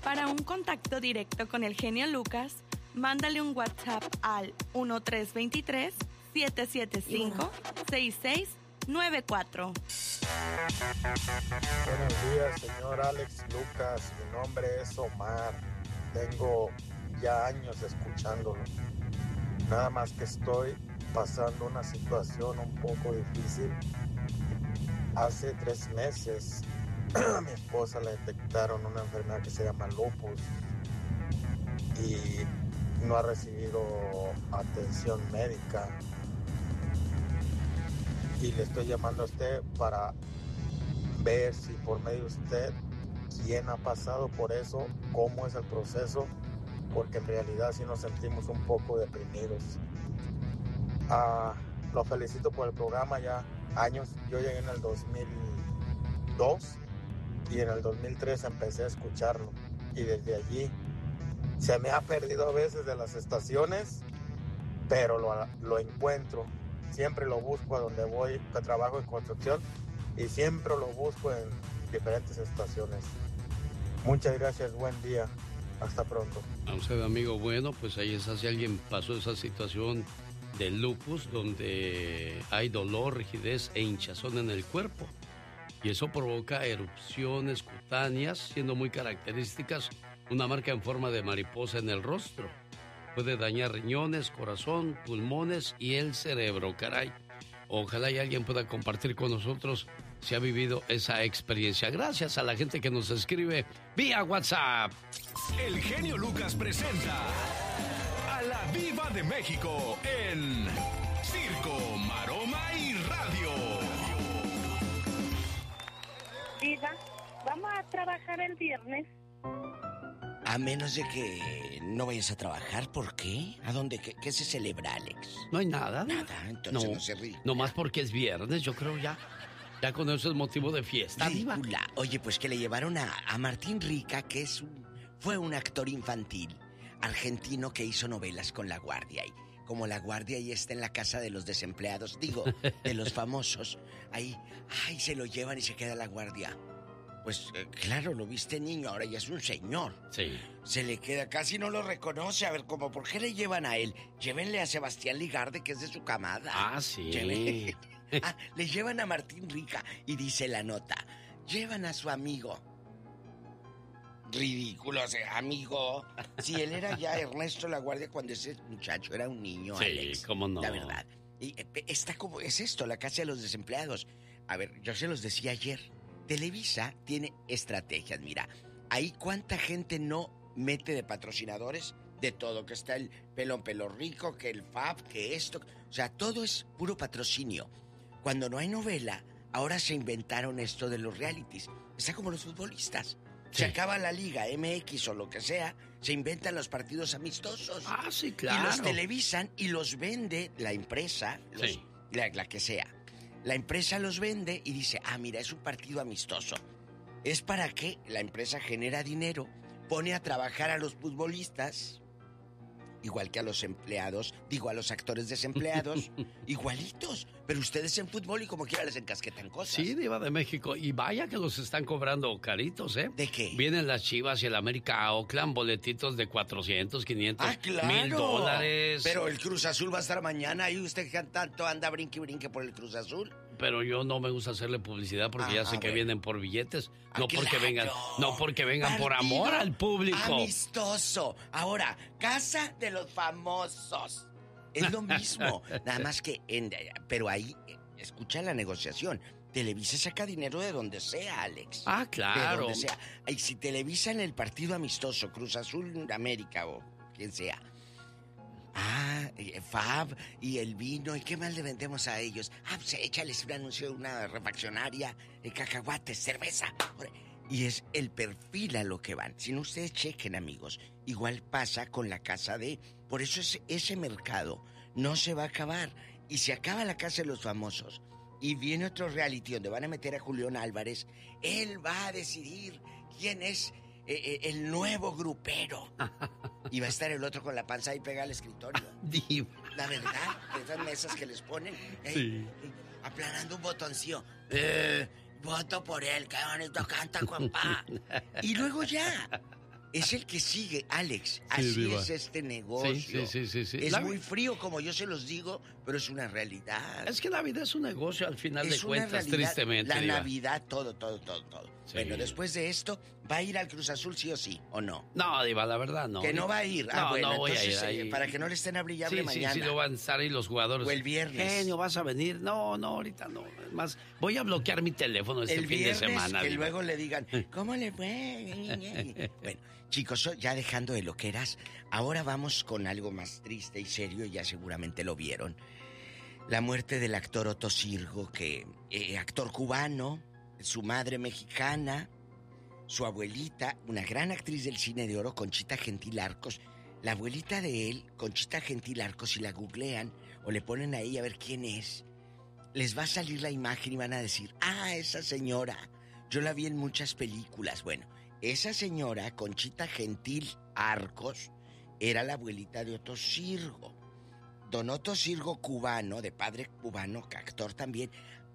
Para un contacto directo con el genio Lucas, mándale un WhatsApp al 1323-775-6694. Buenos días, señor Alex Lucas. Mi nombre es Omar. Tengo ya años escuchándolo. Nada más que estoy pasando una situación un poco difícil. Hace 3 meses a mi esposa le detectaron una enfermedad que se llama lupus y no ha recibido atención médica. Y le estoy llamando a usted para ver si por medio de usted quién ha pasado por eso, cómo es el proceso, porque en realidad sí nos sentimos un poco deprimidos. Lo felicito por el programa, ya años. Yo llegué en el 2002 y en el 2003 empecé a escucharlo, y desde allí se me ha perdido a veces de las estaciones, pero lo encuentro. Siempre lo busco a donde voy, que trabajo en construcción, y siempre lo busco en diferentes estaciones. Muchas gracias, buen día, hasta pronto. A usted, amigo, bueno, pues ahí está, si alguien pasó esa situación del lupus, donde hay dolor, rigidez e hinchazón en el cuerpo, y eso provoca erupciones cutáneas, siendo muy características una marca en forma de mariposa en el rostro. Puede dañar riñones, corazón, pulmones y el cerebro, caray. Ojalá y alguien pueda compartir con nosotros si ha vivido esa experiencia. Gracias a la gente que nos escribe vía WhatsApp. El genio Lucas presenta a la Diva de México en Circo, Maroma y Radio. Diva, ¿vamos a trabajar el viernes? A menos de que no vayas a trabajar, ¿por qué? ¿A dónde? ¿Qué se celebra, Alex? No hay nada. Nada, entonces no se ríe. No más porque es viernes, yo creo ya con eso es motivo de fiesta. Ridícula. Oye, pues que le llevaron a Martín Rica, que fue un actor infantil argentino que hizo novelas con La Guardia. Y como La Guardia ahí está en la casa de los desempleados, digo, de los famosos, ahí, se lo llevan y se queda La Guardia. Pues claro, lo viste niño, ahora ya es un señor. Sí. Se le queda, casi no lo reconoce. A ver, ¿cómo? ¿Por qué le llevan a él? Llévenle a Sebastián Ligarde, que es de su camada. Ah, sí. Le llevan a Martín Rica y dice la nota, llevan a su amigo. Ridículo, amigo. Si él era ya Ernesto La Guardia cuando ese muchacho era un niño, sí, Alex. Cómo no. La verdad. Y está como es esto, la casa de los desempleados. A ver, yo se los decía ayer. Televisa tiene estrategias, mira. Ahí cuánta gente no mete de patrocinadores de todo, que está el Pelón Pelo Rico, que el Fab, que esto. O sea, todo es puro patrocinio. Cuando no hay novela, ahora se inventaron esto de los realities. Está como los futbolistas. Se acaba la Liga MX o lo que sea, se inventan los partidos amistosos. Ah, sí, claro. Y los televisan y los vende la empresa, la que sea. La empresa los vende y dice, mira, es un partido amistoso. Es para que la empresa genera dinero, pone a trabajar a los futbolistas, igual que a los empleados, a los actores desempleados, igualitos. Pero ustedes en fútbol y como quiera les encasquetan cosas. Sí, Diva de México. Y vaya que los están cobrando caritos, ¿eh? ¿De qué? Vienen las Chivas y el América a Oakland, boletitos de 400, 500, claro. $1,000. Pero el Cruz Azul va a estar mañana y usted que tanto anda brinque por el Cruz Azul. Pero yo no me gusta hacerle publicidad porque ya sé que vienen por billetes, no porque vengan por amor al público. Amistoso. Ahora, casa de los famosos. Es lo mismo, nada más que pero ahí escucha la negociación. Televisa saca dinero de donde sea, Alex. Claro. De donde sea. Y si televisan el partido amistoso, Cruz Azul América o quien sea. Fab y el vino, ¿y qué más le vendemos a ellos? Pues échales un anuncio de una refaccionaria, cacahuates, cerveza. Y es el perfil a lo que van. Si no, ustedes chequen, amigos. Igual pasa con la casa de... Por eso ese mercado no se va a acabar. Y se acaba la casa de los famosos y viene otro reality donde van a meter a Julián Álvarez, él va a decidir quién es el nuevo grupero. Y va a estar el otro con la panza ahí pegada al escritorio. La verdad, de esas mesas que les ponen, aplanando un botoncillo. Voto por él, qué bonito canta, compa. Y luego ya. Es el que sigue, Alex. Así Diva. es este negocio. Sí. Es muy frío, como yo se los digo, pero es una realidad. Es que la vida es un negocio al final Es de una cuentas, realidad. tristemente. La Diva. Navidad, todo. Sí. Bueno, después de esto, ¿va a ir al Cruz Azul sí o sí, o no? No, Diva, la verdad no. Que no va a ir. No voy a ir entonces, ahí. para que no le estén a brillable mañana. Sí, no van a estar ahí los jugadores. O el viernes. Genio, ¿vas a venir? No, ahorita no. Es más, voy a bloquear mi teléfono este El fin viernes, de semana. que Diva. luego le digan, ¿cómo le fue? Bueno, chicos, ya dejando de loqueras, ahora vamos con algo más triste y serio, ya seguramente lo vieron. La muerte del actor Otto Sirgo, que actor cubano, su madre mexicana, su abuelita, una gran actriz del cine de oro, Conchita Gentil Arcos. La abuelita de él, Conchita Gentil Arcos, si la googlean o le ponen ahí a ver quién es, les va a salir la imagen y van a decir, esa señora, yo la vi en muchas películas. Bueno, esa señora, Conchita Gentil Arcos, era la abuelita de Otto Sirgo. Don Otto Sirgo, cubano, de padre cubano, actor también,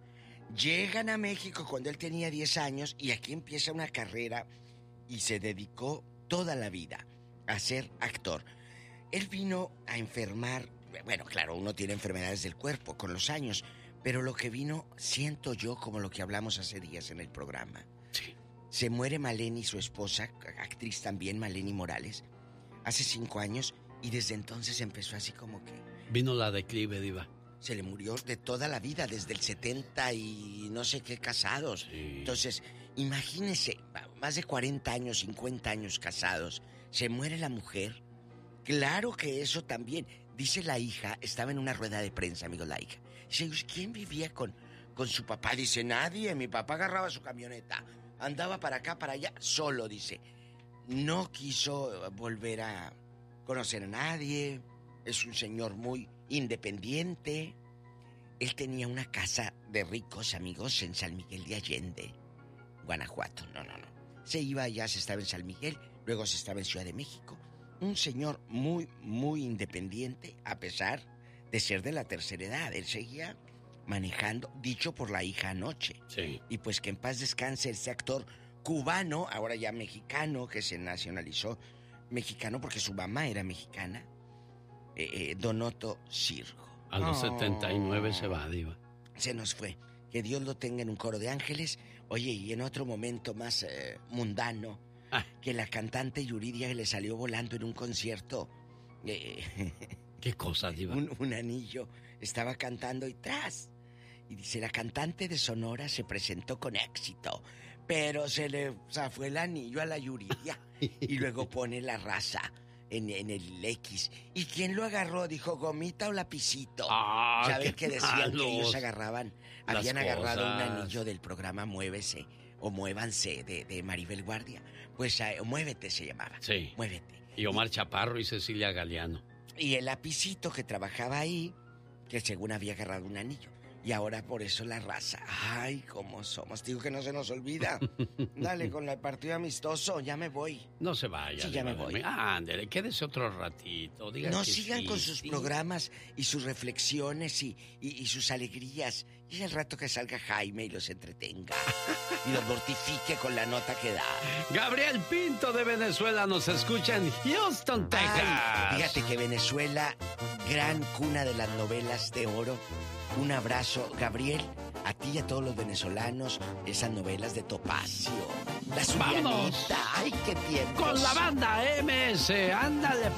llegan a México cuando él tenía 10 años y aquí empieza una carrera y se dedicó toda la vida a ser actor. Él vino a enfermar, bueno, claro, uno tiene enfermedades del cuerpo con los años, pero lo que vino, siento yo, como lo que hablamos hace días en el programa. Sí. Se muere Maleni, su esposa, actriz también, Maleni Morales, hace 5 años y desde entonces empezó así como que... Vino la declive, Diva. Se le murió de toda la vida, desde el 70 y no sé qué casados. Sí. Entonces, imagínese, más de 40 años, 50 años casados, se muere la mujer. Claro que eso también, dice la hija, estaba en una rueda de prensa, amigos, la hija. Dice, ¿quién vivía con su papá? Dice, nadie, mi papá agarraba su camioneta, andaba para acá, para allá, solo, dice. No quiso volver a conocer a nadie, es un señor muy independiente. Él tenía una casa de ricos, amigos, en San Miguel de Allende, Guanajuato. No. Se iba allá, se estaba en San Miguel, luego se estaba en Ciudad de México. Un señor muy, muy independiente, a pesar de ser de la tercera edad. Él seguía manejando, dicho por la hija anoche. Sí. Y pues que en paz descanse ese actor cubano, ahora ya mexicano, que se nacionalizó mexicano porque su mamá era mexicana, Don Otto Sirgo. A los 79 se va, Diva. Se nos fue. Que Dios lo tenga en un coro de ángeles. Oye, y en otro momento más mundano, que la cantante Yuridia le salió volando en un concierto. ¿Qué cosa, Diva? Un anillo. Estaba cantando y tras. Y dice, la cantante de Sonora se presentó con éxito, pero se le zafó el anillo a la Yuridia. Y luego pone la raza en el X. ¿Y quién lo agarró? Dijo, ¿gomita o lapicito? Ya ven que decían que ellos agarraban, habían agarrado un anillo del programa Muévese o Muévanse de Maribel Guardia. Pues Muévete se llamaba. Sí. Muévete. Y Omar Chaparro y Cecilia Galeano. Y el lapicito que trabajaba ahí, que según había agarrado un anillo. Y ahora por eso la raza. Ay, cómo somos. Digo que no se nos olvida. Dale, con el partido amistoso, ya me voy. No se vaya. Sí, ya me voy. Ándale, quédese otro ratito. Diga no que sigan sí, con sus programas y sus reflexiones y sus alegrías. Y el rato que salga Jaime y los entretenga. Y los mortifique con la nota que da. Gabriel Pinto de Venezuela nos escucha en Houston, Texas. Ay, fíjate que Venezuela, gran cuna de las novelas de oro. Un abrazo, Gabriel, a ti y a todos los venezolanos, esas novelas de Topacio, La Zulianita, ay, qué tiempo. Con la banda MS, ándale.